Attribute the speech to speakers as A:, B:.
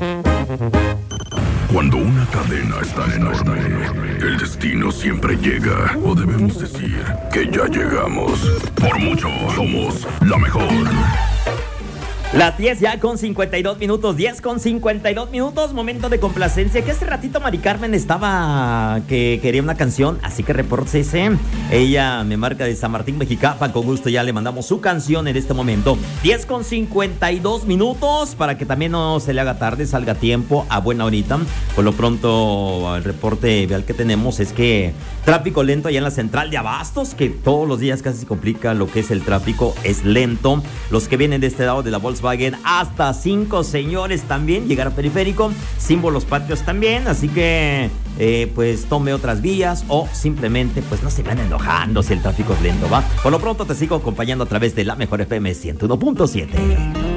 A: Cuando una cadena es tan enorme, el destino siempre llega. O debemos decir que ya llegamos. Por mucho, somos la mejor.
B: Las 10 ya con 52 minutos, 10 con 52 minutos, momento de complacencia. Que hace ratito Mari Carmen estaba que quería una canción, así que repórtese. Ella me marca de San Martín, Mexicapa, con gusto ya le mandamos su canción en este momento. 10 con 52 minutos, para que también no se le haga tarde, salga a tiempo, a buena horita. Por lo pronto, el reporte vial que tenemos es que tráfico lento allá en la central de Abastos, que todos los días casi se complica lo que es el tráfico, es lento. Los que vienen de este lado de la Volkswagen, hasta 5 señores también, llegar a Periférico, símbolos patrios también, así que pues tome otras vías o simplemente pues no se van enojando si el tráfico es lento, ¿va? Por lo pronto te sigo acompañando a través de la mejor FM 101.7.